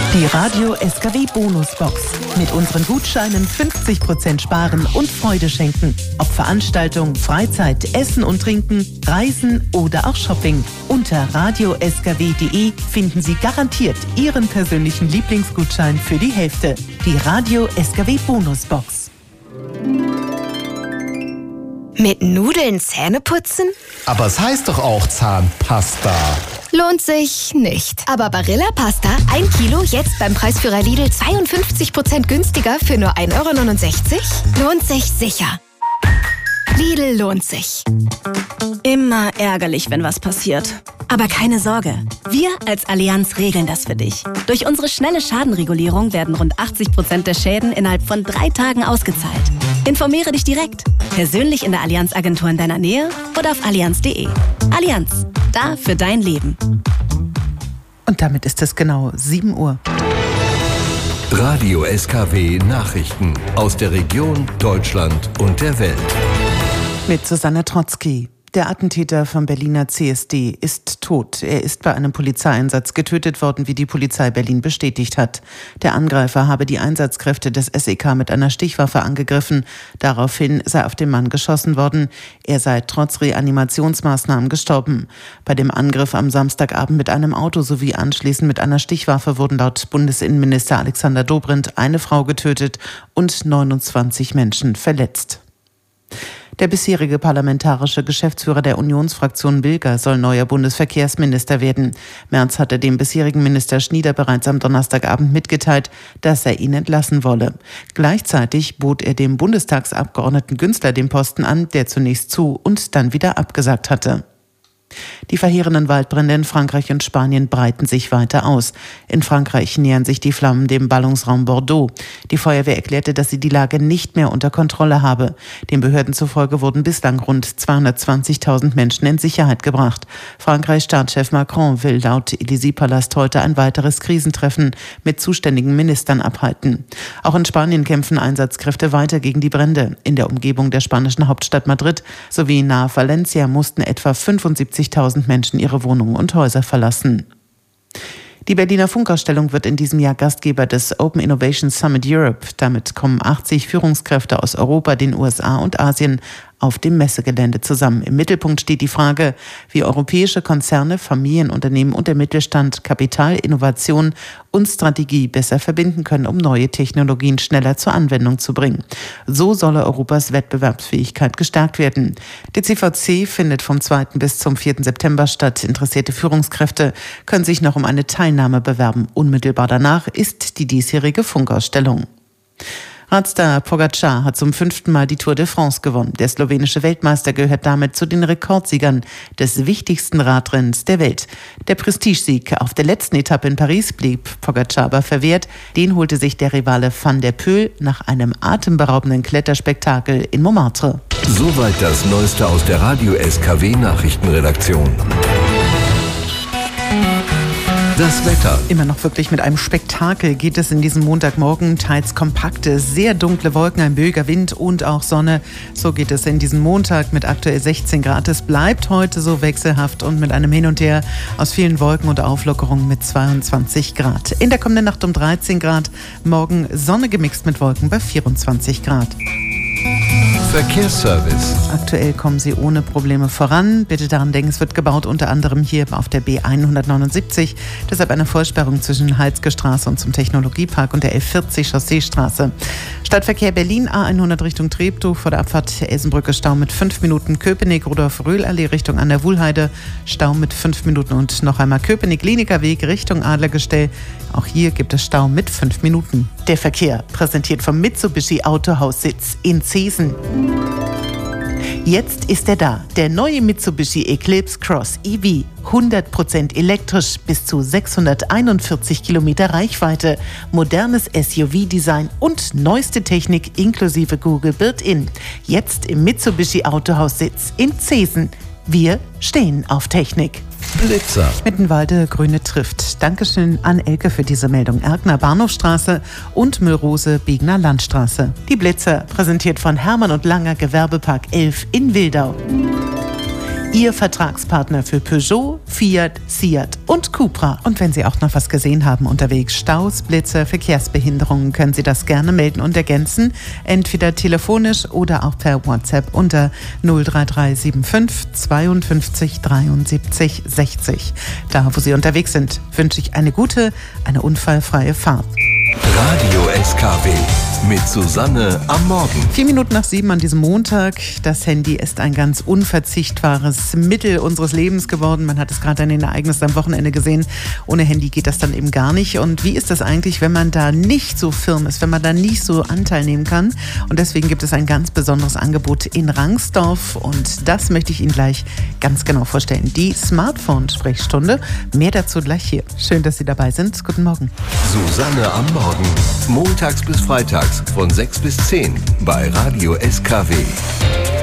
Die Radio SKW Bonusbox. Mit unseren Gutscheinen 50% sparen und Freude schenken. Ob Veranstaltungen, Freizeit, Essen und Trinken, Reisen oder auch Shopping. Unter radioskw.de finden Sie garantiert Ihren persönlichen Lieblingsgutschein für die Hälfte. Die Radio SKW Bonusbox. Mit Nudeln Zähne putzen? Aber es heißt doch auch Zahnpasta. Lohnt sich nicht. Aber Barilla Pasta, 1 Kilo, jetzt beim Preisführer Lidl 52% günstiger für nur 1,69 €? Lohnt sich sicher. Lidl lohnt sich. Immer ärgerlich, wenn was passiert. Aber keine Sorge, wir als Allianz regeln das für dich. Durch unsere schnelle Schadenregulierung werden rund 80% der Schäden innerhalb von 3 Tagen ausgezahlt. Informiere dich direkt, persönlich in der Allianz-Agentur in deiner Nähe oder auf allianz.de. Allianz, da für dein Leben. Und damit ist es genau 7 Uhr. Radio SKW Nachrichten aus der Region, Deutschland und der Welt. Mit Susanne Trotzki. Der Attentäter vom Berliner CSD ist tot. Er ist bei einem Polizeieinsatz getötet worden, wie die Polizei Berlin bestätigt hat. Der Angreifer habe die Einsatzkräfte des SEK mit einer Stichwaffe angegriffen. Daraufhin sei auf den Mann geschossen worden. Er sei trotz Reanimationsmaßnahmen gestorben. Bei dem Angriff am Samstagabend mit einem Auto sowie anschließend mit einer Stichwaffe wurden laut Bundesinnenminister Alexander Dobrindt eine Frau getötet und 29 Menschen verletzt. Der bisherige parlamentarische Geschäftsführer der Unionsfraktion Bilger soll neuer Bundesverkehrsminister werden. Merz hatte dem bisherigen Minister Schnieder bereits am Donnerstagabend mitgeteilt, dass er ihn entlassen wolle. Gleichzeitig bot er dem Bundestagsabgeordneten Günzler den Posten an, der zunächst zu und dann wieder abgesagt hatte. Die verheerenden Waldbrände in Frankreich und Spanien breiten sich weiter aus. In Frankreich nähern sich die Flammen dem Ballungsraum Bordeaux. Die Feuerwehr erklärte, dass sie die Lage nicht mehr unter Kontrolle habe. Den Behörden zufolge wurden bislang rund 220.000 Menschen in Sicherheit gebracht. Frankreichs Staatschef Macron will laut Élysée-Palast heute ein weiteres Krisentreffen mit zuständigen Ministern abhalten. Auch in Spanien kämpfen Einsatzkräfte weiter gegen die Brände. In der Umgebung der spanischen Hauptstadt Madrid sowie nahe Valencia mussten etwa 75.000 Menschen ihre Wohnungen und Häuser verlassen. Die Berliner Funkausstellung wird in diesem Jahr Gastgeber des Open Innovation Summit Europe. Damit kommen 80 Führungskräfte aus Europa, den USA und Asien auf dem Messegelände zusammen. Im Mittelpunkt steht die Frage, wie europäische Konzerne, Familienunternehmen und der Mittelstand Kapital, Innovation und Strategie besser verbinden können, um neue Technologien schneller zur Anwendung zu bringen. So solle Europas Wettbewerbsfähigkeit gestärkt werden. Die CVC findet vom 2. bis zum 4. September statt. Interessierte Führungskräfte können sich noch um eine Teilnahme bewerben. Unmittelbar danach ist die diesjährige Funkausstellung. Radstar Pogačar hat zum 5. Mal die Tour de France gewonnen. Der slowenische Weltmeister gehört damit zu den Rekordsiegern des wichtigsten Radrennens der Welt. Der Prestigesieg auf der letzten Etappe in Paris blieb Pogačar aber verwehrt. Den holte sich der Rivale Van der Poel nach einem atemberaubenden Kletterspektakel in Montmartre. Soweit das Neueste aus der Radio SKW Nachrichtenredaktion. Das Wetter. Immer noch wirklich mit einem Spektakel geht es in diesem Montagmorgen. Teils kompakte, sehr dunkle Wolken, ein böiger Wind und auch Sonne. So geht es in diesem Montag mit aktuell 16 Grad. Es bleibt heute so wechselhaft und mit einem Hin und Her aus vielen Wolken und Auflockerungen mit 22 Grad. In der kommenden Nacht um 13 Grad, morgen Sonne gemixt mit Wolken bei 24 Grad. Verkehrsservice. Aktuell kommen Sie ohne Probleme voran. Bitte daran denken, es wird gebaut unter anderem hier auf der B179. Deshalb eine Vollsperrung zwischen Halske Straße und zum Technologiepark und der L40 Chausseestraße. Stadtverkehr Berlin A100 Richtung Treptow vor der Abfahrt Elsenbrücke Stau mit 5 Minuten. Köpenick Rudolf-Röhl-Allee Richtung an der Wuhlheide Stau mit 5 Minuten und noch einmal Köpenick-Kliniker Weg Richtung Adlergestell. Auch hier gibt es Stau mit 5 Minuten. Der Verkehr präsentiert vom Mitsubishi Autohaussitz in Zeesen. Jetzt ist er da, der neue Mitsubishi Eclipse Cross EV. 100% elektrisch, bis zu 641 Kilometer Reichweite, modernes SUV-Design und neueste Technik inklusive Google Built-In. Jetzt im Mitsubishi Autohaussitz in Zeesen. Wir stehen auf Technik. Blitzer. Mittenwalde, Grüne trifft. Dankeschön an Elke für diese Meldung. Erkner Bahnhofstraße und Müllrose Biegner Landstraße. Die Blitzer präsentiert von Hermann und Langer Gewerbepark 11 in Wildau. Ihr Vertragspartner für Peugeot, Fiat, Seat und Cupra. Und wenn Sie auch noch was gesehen haben unterwegs, Staus, Blitze, Verkehrsbehinderungen, können Sie das gerne melden und ergänzen. Entweder telefonisch oder auch per WhatsApp unter 03375 52 73 60. Da, wo Sie unterwegs sind, wünsche ich eine gute, eine unfallfreie Fahrt. Radio SKW mit Susanne am Morgen. 7:04 an diesem Montag. Das Handy ist ein ganz unverzichtbares Mittel unseres Lebens geworden. Man hat es gerade an den Ereignissen am Wochenende gesehen. Ohne Handy geht das dann eben gar nicht. Und wie ist das eigentlich, wenn man da nicht so firm ist, wenn man da nicht so Anteil nehmen kann? Und deswegen gibt es ein ganz besonderes Angebot in Rangsdorf. Und das möchte ich Ihnen gleich ganz genau vorstellen. Die Smartphone-Sprechstunde. Mehr dazu gleich hier. Schön, dass Sie dabei sind. Guten Morgen. Susanne am Morgen. Montags bis freitags von 6 bis 10 bei Radio SKW.